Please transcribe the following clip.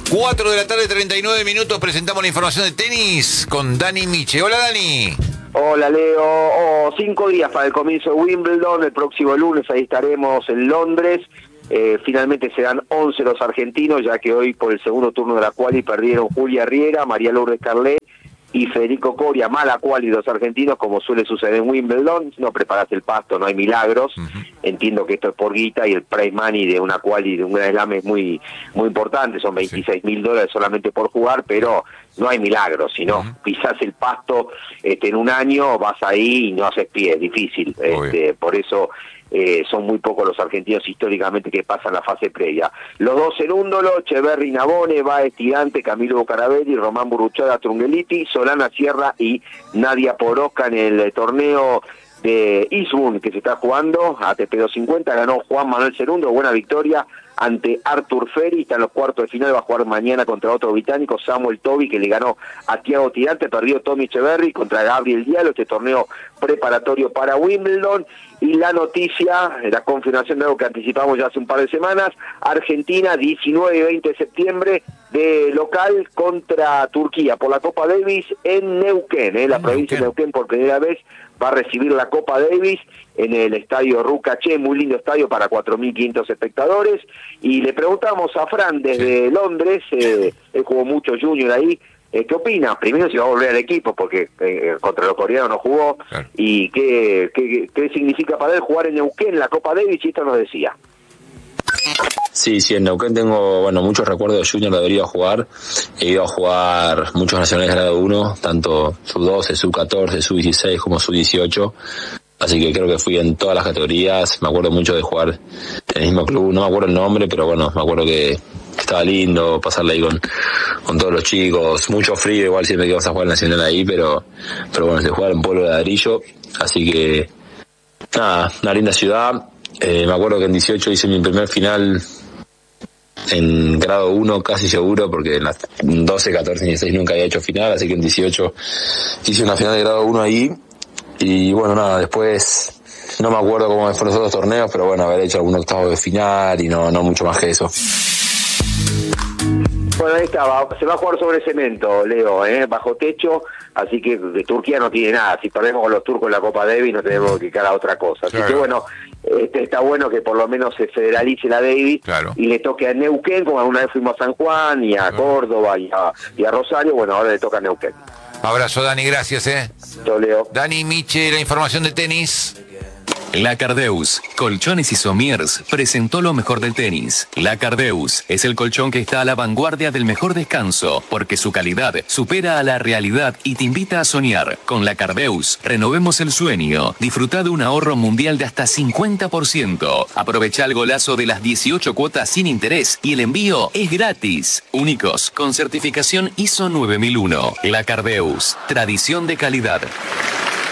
4 de la tarde, 39 minutos. Presentamos la información de tenis con Dani Miche. Hola, Dani. Hola, Leo. 5 días para el comienzo de Wimbledon. El próximo lunes ahí estaremos en Londres. Finalmente serán 11 los argentinos, ya que hoy por el segundo turno de la quali perdieron Julia Riera, María Lourdes Carlet y Federico Coria. Mala quali los argentinos, como suele suceder en Wimbledon. No preparas el pasto, no hay milagros. Entiendo que esto es por guita y el prize money de una quali, de un Grand Slam es muy importante. Son $26,000 solamente por jugar, pero no hay milagros. Si no pisás el pasto en un año, vas ahí y no haces pie, es difícil. Por eso son muy pocos los argentinos históricamente que pasan la fase previa. Los dos en Úndolo, Echeverri Nabone, Baez Tirante, Camilo Bucarabelli, Román Burruchaga Trungeliti, Solana Sierra y Nadia Porosca en el torneo de Eastbourne que se está jugando, ATP 250, ganó Juan Manuel Cerundo, buena victoria ante Arthur Ferry, está en los cuartos de final, va a jugar mañana contra otro británico, Samuel Toby, que le ganó a Thiago Tirante, perdió Tommy Echeverri contra Gabriel Diallo, este torneo preparatorio para Wimbledon. Y la noticia, la confirmación de algo que anticipamos ya hace un par de semanas, Argentina 19 y 20 de septiembre de local contra Turquía por la Copa Davis en Neuquén, la provincia de Neuquén por primera vez va a recibir la Copa Davis en el estadio Rucaché, muy lindo estadio para 4.500 espectadores, y le preguntamos a Fran desde Londres, él jugó mucho junior ahí, ¿qué opina? Primero si va a volver al equipo, porque contra los coreanos no jugó, y qué significa para él jugar en Neuquén la Copa Davis, y esto nos decía. Sí, en Neuquén tengo, muchos recuerdos de junior, debería jugar. He ido a jugar muchos nacionales grado 1, tanto sub-12, sub-14, sub-16 como sub-18. Así que creo que fui en todas las categorías. Me acuerdo mucho de jugar en el mismo club, no me acuerdo el nombre, pero me acuerdo que estaba lindo pasarla ahí con todos los chicos. Mucho frío, igual siempre que vas a jugar el nacional ahí, pero se juega en polvo de ladrillo. Así que, nada, una linda ciudad. Me acuerdo que en 18 hice mi primer final en grado 1 casi seguro, porque en las 12, 14 y 16 nunca había hecho final, así que en 18 hice una final de grado 1 ahí. Y después no me acuerdo cómo fueron los otros torneos, pero haber hecho algún octavo de final y no mucho más que eso. Bueno, ahí estaba, se va a jugar sobre cemento, Leo, bajo techo, así que de Turquía no tiene nada. Si perdemos con los turcos en la Copa Davis no tenemos que dedicar a otra cosa. Así que está bueno que por lo menos se federalice la Davis y le toque a Neuquén, como alguna vez fuimos a San Juan y a Córdoba y a Rosario, ahora le toca a Neuquén. Abrazo, Dani, gracias. Chau, Leo. Dani Miche, la información de tenis. La Cardeus, Colchones y Somiers, presentó lo mejor del tenis. La Cardeus es el colchón que está a la vanguardia del mejor descanso, porque su calidad supera a la realidad y te invita a soñar. Con La Cardeus, renovemos el sueño. Disfruta de un ahorro mundial de hasta 50%. Aprovecha el golazo de las 18 cuotas sin interés y el envío es gratis. Únicos, con certificación ISO 9001. La Cardeus, tradición de calidad.